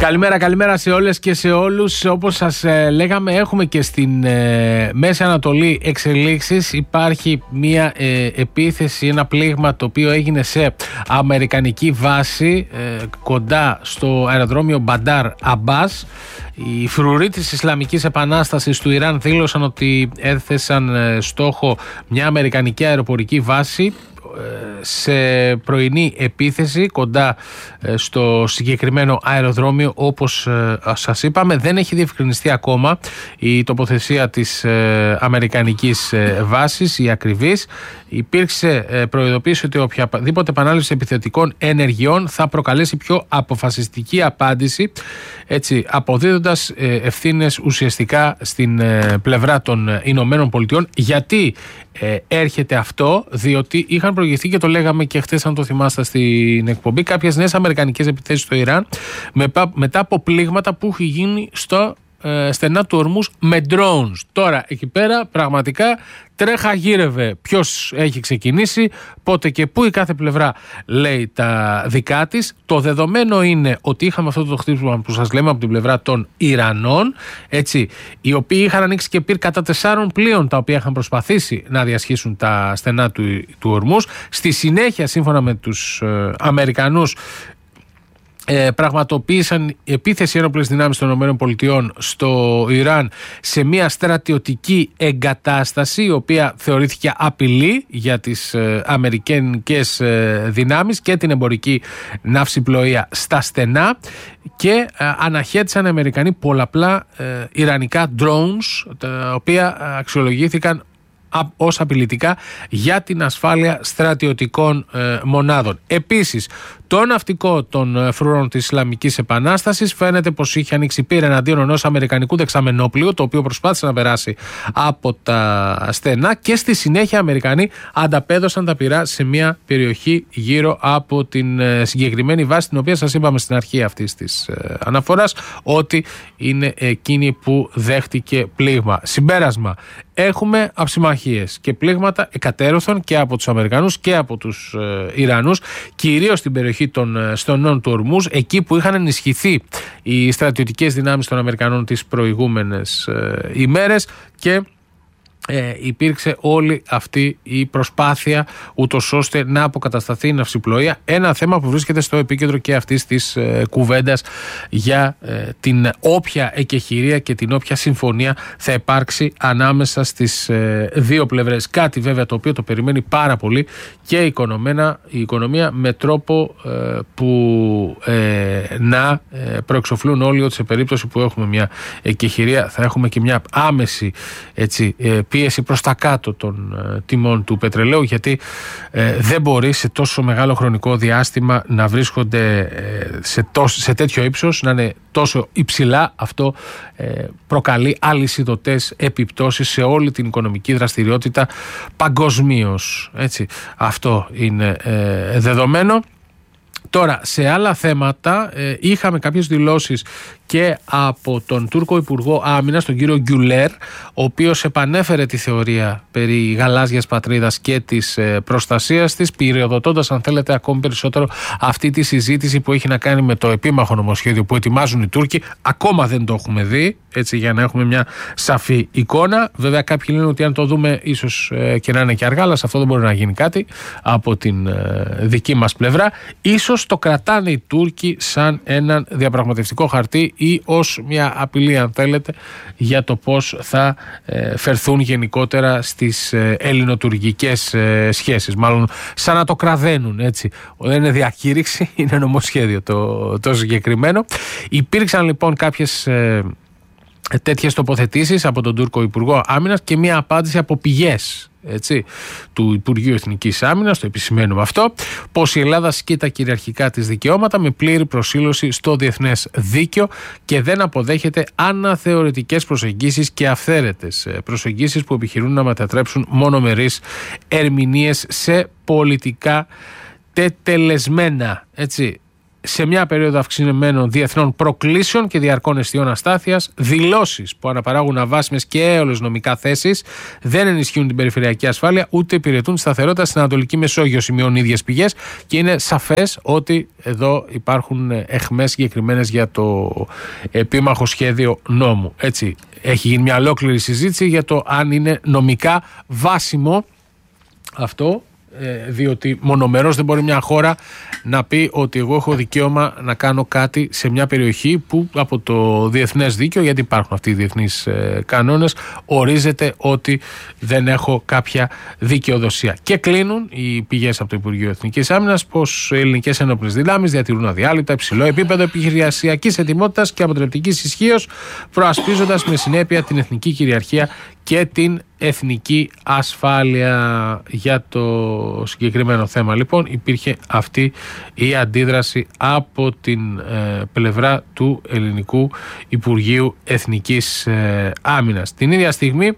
Καλημέρα σε όλες και σε όλους. Όπως σας λέγαμε, έχουμε και στην Μέση Ανατολή εξελίξεις. Υπάρχει μια επίθεση, ένα πλήγμα το οποίο έγινε σε αμερικανική βάση κοντά στο αεροδρόμιο Μπαντάρ Αμπάς. Οι φρουροί της Ισλαμικής Επανάστασης του Ιράν δήλωσαν ότι έθεσαν στόχο μια αμερικανική αεροπορική βάση σε πρωινή επίθεση κοντά στο συγκεκριμένο αεροδρόμιο. Όπως σας είπαμε, δεν έχει διευκρινιστεί ακόμα η τοποθεσία της αμερικανικής βάσης, η ακριβής. Υπήρξε προειδοποίηση ότι οποιαδήποτε επανάληψη επιθετικών ενεργειών θα προκαλέσει πιο αποφασιστική απάντηση, έτσι αποδίδοντας ευθύνες ουσιαστικά στην πλευρά των Ηνωμένων Πολιτειών. Γιατί έρχεται αυτό? Διότι είχαν προηγηθεί, και το λέγαμε και χθες, αν το θυμάστε στην εκπομπή, κάποιες νέες αμερικανικές επιθέσεις στο Ιράν μετά από πλήγματα που έχει γίνει στο στενά του Ορμούς με drones. Τώρα εκεί πέρα πραγματικά τρέχα γύρευε ποιος έχει ξεκινήσει, πότε και πού, η κάθε πλευρά λέει τα δικά της. Το δεδομένο είναι ότι είχαμε αυτό το χτύπημα που σας λέμε από την πλευρά των Ιρανών, έτσι, οι οποίοι είχαν ανοίξει και πυρ κατά 4 πλοίων τα οποία είχαν προσπαθήσει να διασχίσουν τα στενά του Ορμούς. Στη συνέχεια, σύμφωνα με τους Αμερικανούς, πραγματοποίησαν επίθεση ένοπλες δυνάμεις των ΗΠΑ στο Ιράν σε μια στρατιωτική εγκατάσταση, η οποία θεωρήθηκε απειλή για τις αμερικανικές δυνάμεις και την εμπορική ναυσιπλοεία στα στενά, και αναχέτησαν οι Αμερικανοί πολλαπλά ιρανικά drones, τα οποία αξιολογήθηκαν ως απειλητικά για την ασφάλεια στρατιωτικών μονάδων. Επίσης, το ναυτικό των φρουρών της Ισλαμικής Επανάστασης φαίνεται πως είχε ανοίξει πύρα εναντίον ενός αμερικανικού δεξαμενόπλοιου, το οποίο προσπάθησε να περάσει από τα στενά, και στη συνέχεια οι Αμερικανοί ανταπέδωσαν τα πυρά σε μια περιοχή γύρω από την συγκεκριμένη βάση, την οποία σας είπαμε στην αρχή αυτής της αναφοράς ότι είναι εκείνη που δέχτηκε πλήγμα. Συμπέρασμα: έχουμε αψημαχίες και πλήγματα εκατέρωθων και από τους Αμερικανούς και από τους Ιρανούς, κυρίως στην περιοχή των στενών του Ορμούς, εκεί που είχαν ενισχυθεί οι στρατιωτικές δυνάμεις των Αμερικανών τις προηγούμενες ημέρες, και υπήρξε όλη αυτή η προσπάθεια ούτως ώστε να αποκατασταθεί η ναυσιπλοεία. Ένα θέμα που βρίσκεται στο επίκεντρο και αυτής της κουβέντας για την όποια εκεχηρία και την όποια συμφωνία θα υπάρξει ανάμεσα στις δύο πλευρές. Κάτι βέβαια το οποίο το περιμένει πάρα πολύ και η οικονομία, με τρόπο που να προεξοφλούν όλοι ότι σε περίπτωση που έχουμε μια εκεχηρία θα έχουμε και μια άμεση, έτσι, πίεση προς τα κάτω των τιμών του πετρελαίου, γιατί δεν μπορεί σε τόσο μεγάλο χρονικό διάστημα να βρίσκονται σε τέτοιο ύψος, να είναι τόσο υψηλά. Αυτό προκαλεί αλυσιδωτές επιπτώσεις σε όλη την οικονομική δραστηριότητα παγκοσμίως, έτσι. Αυτό είναι δεδομένο. Τώρα, σε άλλα θέματα, είχαμε κάποιες δηλώσεις και από τον Τούρκο Υπουργό Άμυνας, τον κύριο Γκιουλέρ, ο οποίος επανέφερε τη θεωρία περί γαλάζιας πατρίδας και της προστασίας της, πυροδοτώντας, αν θέλετε, ακόμη περισσότερο αυτή τη συζήτηση που έχει να κάνει με το επίμαχο νομοσχέδιο που ετοιμάζουν οι Τούρκοι. Ακόμα δεν το έχουμε δει, έτσι, για να έχουμε μια σαφή εικόνα. Βέβαια, κάποιοι λένε ότι αν το δούμε, ίσως και να είναι και αργά, αλλά σε αυτό δεν μπορεί να γίνει κάτι από την δική μας πλευρά. Ίσως το κρατάνε οι Τούρκοι σαν έναν διαπραγματευτικό χαρτί ή ως μια απειλή, αν θέλετε, για το πώς θα φερθούν γενικότερα στις ελληνοτουρκικές σχέσεις. Μάλλον σαν να το κραδένουν, έτσι. Δεν είναι διακήρυξη, είναι νομοσχέδιο το συγκεκριμένο. Υπήρξαν λοιπόν κάποιες τέτοιες τοποθετήσεις από τον Τούρκο Υπουργό Άμυνας και μια απάντηση από πηγές, έτσι, του Υπουργείου Εθνικής Άμυνας, το επισημαίνουμε αυτό, πως η Ελλάδα ασκεί τα κυριαρχικά της δικαιώματα με πλήρη προσήλωση στο διεθνές δίκαιο και δεν αποδέχεται αναθεωρητικές προσεγγίσεις και αυθαίρετες προσεγγίσεις που επιχειρούν να μετατρέψουν μονομερείς ερμηνείες σε πολιτικά τετελεσμένα, έτσι. σε μια περίοδο αυξημένων διεθνών προκλήσεων και διαρκών αισθιών αστάθειας, δηλώσεις που αναπαράγουν αβάσιμες και έολες νομικά θέσεις δεν ενισχύουν την περιφερειακή ασφάλεια ούτε υπηρετούν σταθερότητα στην Ανατολική Μεσόγειο, σημειώνουν οι ίδιες πηγές, και είναι σαφές ότι εδώ υπάρχουν αιχμές συγκεκριμένες για το επίμαχο σχέδιο νόμου. Έτσι, έχει γίνει μια ολόκληρη συζήτηση για το αν είναι νομικά βάσιμο αυτό, διότι μονομερώς δεν μπορεί μια χώρα να πει ότι εγώ έχω δικαίωμα να κάνω κάτι σε μια περιοχή που από το διεθνές δίκαιο, γιατί υπάρχουν αυτοί οι διεθνείς κανόνες, ορίζεται ότι δεν έχω κάποια δικαιοδοσία. Και κλείνουν οι πηγές από το Υπουργείο Εθνικής Άμυνας πως οι ελληνικές ενόπλες δυνάμεις διατηρούν αδιάλειπτα υψηλό επίπεδο επιχειρησιακής ετοιμότητας και αποτρεπτικής ισχύως, προασπίζοντας με συνέπεια την εθνική κυριαρχία και την εθνική ασφάλεια. Για το συγκεκριμένο θέμα λοιπόν υπήρχε αυτή η αντίδραση από την πλευρά του Ελληνικού Υπουργείου Εθνικής Άμυνας. Την ίδια στιγμή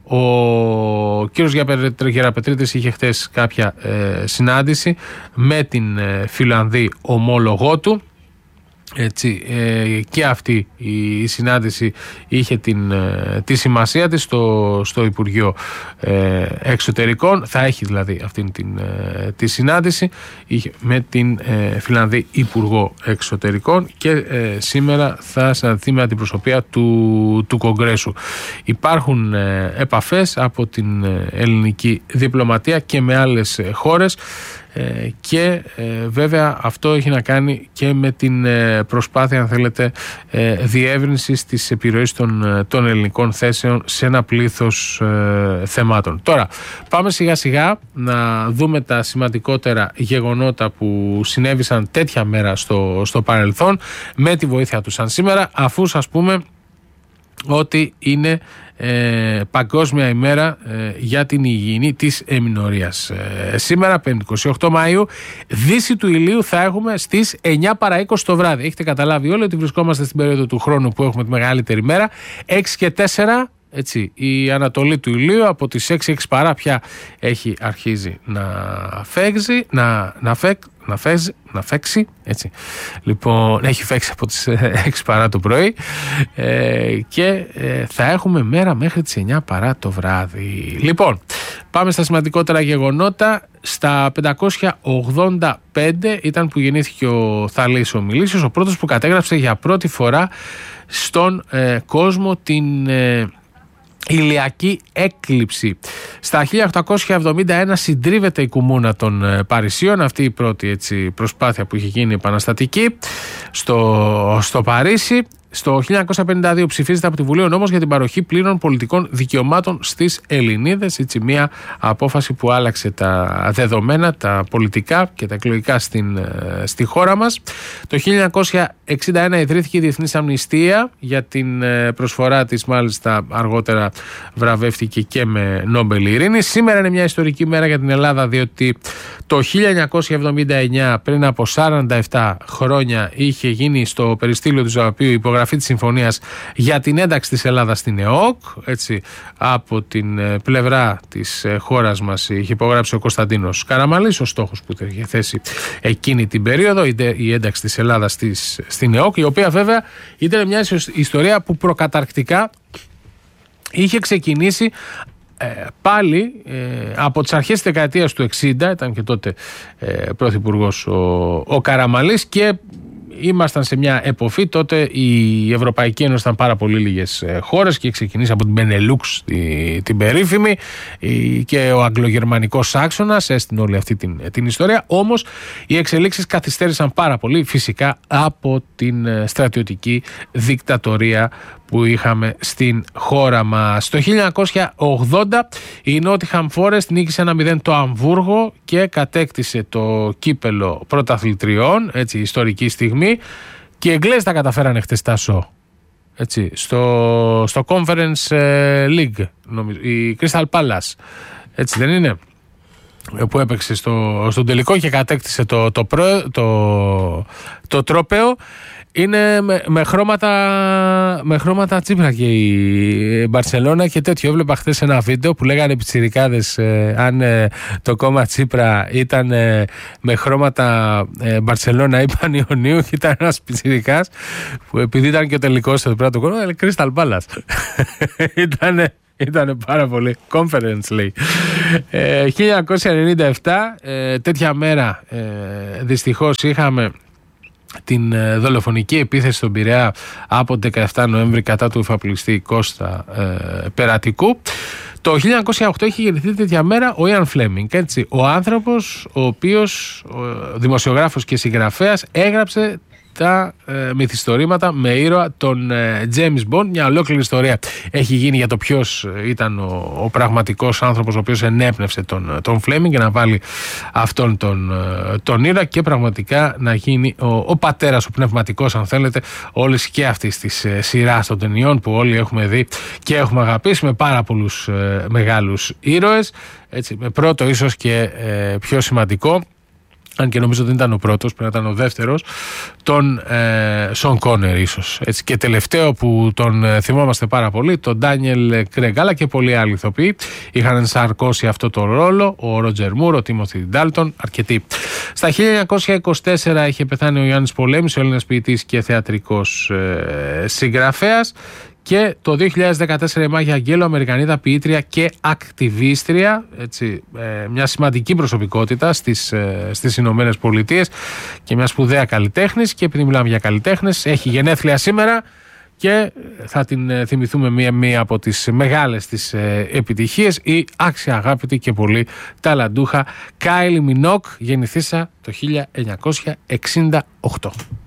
ο κύριος Γεραπετρίτης είχε χτες κάποια συνάντηση με την Φιλανδή ομόλογό του. Έτσι, και αυτή η συνάντηση είχε τη σημασία της στο Υπουργείο Εξωτερικών. Θα έχει δηλαδή αυτή τη συνάντηση με την Φιλανδή Υπουργό Εξωτερικών και σήμερα θα συναντηθεί με αντιπροσωπεία του Κογκρέσου. Υπάρχουν επαφές από την ελληνική διπλωματία και με άλλες χώρες και βέβαια αυτό έχει να κάνει και με την προσπάθεια, αν θέλετε, διεύρυνσης της επιρροής των ελληνικών θέσεων σε ένα πλήθος θεμάτων. Τώρα πάμε σιγά σιγά να δούμε τα σημαντικότερα γεγονότα που συνέβησαν τέτοια μέρα στο παρελθόν με τη βοήθεια του σαν σήμερα, αφού σας πούμε ότι είναι Παγκόσμια ημέρα για την υγιεινή της εμμηνορίας. Σήμερα, 28 Μαΐου, δύση του ηλίου θα έχουμε στις 9 παρά 20 το βράδυ. Έχετε καταλάβει όλοι ότι βρισκόμαστε στην περίοδο του χρόνου που έχουμε τη μεγαλύτερη μέρα. 6 και 4, έτσι, η ανατολή του ηλίου από τις 6 παρά πια έχει αρχίζει να φέγγει, να φέξει, έτσι. Λοιπόν, έχει φέξει από τις 6 παρά το πρωί και θα έχουμε μέρα μέχρι τις 9 παρά το βράδυ. Λοιπόν, πάμε στα σημαντικότερα γεγονότα. Στα 585 ήταν που γεννήθηκε ο Θαλής ο Μιλήσιος, ο πρώτος που κατέγραψε για πρώτη φορά στον κόσμο την ηλιακή έκλειψη. Στα 1871 συντρίβεται η Κουμούνα των Παρισίων, αυτή η πρώτη, έτσι, προσπάθεια που είχε γίνει επαναστατική στο Παρίσι. Στο 1952 ψηφίζεται από τη Βουλή ο νόμος για την παροχή πλήρων πολιτικών δικαιωμάτων στις Ελληνίδες. Έτσι, μια απόφαση που άλλαξε τα δεδομένα, τα πολιτικά και τα εκλογικά στη χώρα μας. Το 1961 ιδρύθηκε η Διεθνής Αμνηστία για την προσφορά της, μάλιστα αργότερα βραβεύτηκε και με Νόμπελ Ειρήνης. Σήμερα είναι μια ιστορική μέρα για την Ελλάδα, διότι το 1979, πριν από 47 χρόνια, είχε γίνει στο περιστήλιο του Ζωαπείου υπογραφή της συμφωνίας για την ένταξη της Ελλάδας στην ΕΟΚ. Έτσι, από την πλευρά της χώρας μας είχε υπογράψει ο Κωνσταντίνος Καραμανλής, ο στόχος που είχε θέσει εκείνη την περίοδο, η ένταξη της Ελλάδας στην ΕΟΚ, η οποία βέβαια ήταν μια ιστορία που προκαταρκτικά είχε ξεκινήσει πάλι από τις αρχές της δεκαετίας του 60, ήταν και τότε πρωθυπουργός ο Καραμανλής, και ήμασταν σε μια εποχή, τότε η Ευρωπαϊκή Ένωση ήταν πάρα πολύ λίγες χώρες και ξεκινήσει από την Μπενελούξ την περίφημη, και ο αγγλογερμανικός άξονας έστεινε όλη αυτή την ιστορία. Όμως οι εξελίξεις καθυστέρησαν πάρα πολύ, φυσικά από την στρατιωτική δικτατορία που είχαμε στην χώρα μας. Το 1980 η Νότιχαμ Φόρεστ νίκησε 1-0 το Αμβούργο και κατέκτησε το κύπελο πρωταθλητριών, έτσι, ιστορική στιγμή, και οι Εγγλέζοι τα καταφέρανε χτες, Τάσο, έτσι, στο Conference League, νομίζω, η Crystal Palace, έτσι δεν είναι? που έπαιξε στον τελικό και κατέκτησε το τρόπαιο. Είναι με χρώματα Τσίπρα και η Μπαρσελόνα και τέτοιο. Έβλεπα χθες ένα βίντεο που λέγανε οι πιτσιρικάδες αν το κόμμα Τσίπρα ήταν με χρώματα Μπαρσελόνα ή Πανιωνίου, και ήταν ένας πιτσιρικάς που επειδή ήταν και ο τελικός εδώ πέρα το κόμμα, Crystal Palace. Ήτανε πάρα πολύ. Conference λέει. 1997, τέτοια μέρα δυστυχώς είχαμε την δολοφονική επίθεση στον Πειραιά από 17 Νοέμβρη κατά του εφαπλιστή Κώστα Περατικού. Το 1908 έχει γεννηθεί τέτοια μέρα ο Ιαν Φλέμινγκ, έτσι, ο άνθρωπος ο οποίος, δημοσιογράφος και συγγραφέας, έγραψε τα μυθιστορήματα με ήρωα τον James Bond. Μια ολόκληρη ιστορία έχει γίνει για το ποιος ήταν ο πραγματικός άνθρωπος ο οποίος ενέπνευσε τον Fleming για να βάλει αυτόν τον ήρωα και πραγματικά να γίνει ο πατέρας, ο πνευματικός αν θέλετε, όλης και αυτής της σειράς των ταινιών που όλοι έχουμε δει και έχουμε αγαπήσει, με πάρα πολλούς μεγάλους ήρωες, έτσι, με πρώτο ίσως και πιο σημαντικό, αν και νομίζω δεν ήταν ο πρώτος, πρέπει να ήταν ο δεύτερος, τον Σον Κόνερ ίσως. Έτσι, και τελευταίο που τον θυμόμαστε πάρα πολύ, τον Ντάνιελ Κρέγκ, αλλά και πολλοί άλλοι ηθοποιοί είχαν ενσαρκώσει αυτό το ρόλο, ο Ρότζερ Μουρ, ο Τίμοθι Ντάλτον, αρκετοί. Στα 1924 είχε πεθάνει ο Γιάννης Πολέμης, ο Έλληνας ποιητής και θεατρικός συγγραφέας. Και το 2014 η Μάγια Αγγέλου, Αμερικανίδα ποιήτρια και ακτιβίστρια, έτσι, μια σημαντική προσωπικότητα στις Ηνωμένες Πολιτείες και μια σπουδαία καλλιτέχνης. Και επειδή μιλάμε για καλλιτέχνες, έχει γενέθλια σήμερα και θα την θυμηθούμε μία από τις μεγάλες της επιτυχίες, η άξια αγάπητη και πολύ ταλαντούχα Κάιλι Μινόκ, γεννηθήσα το 1968.